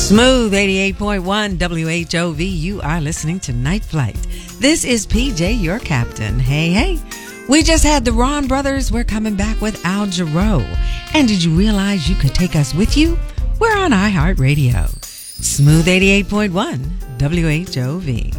Smooth 88.1 WHOV. You are listening to Night Flight. This is PJ, your captain. Hey, hey. We just had the Ron Brothers. We're coming back with Al Jarreau. And did you realize you could take us with you? We're on iHeartRadio. Smooth 88.1 WHOV.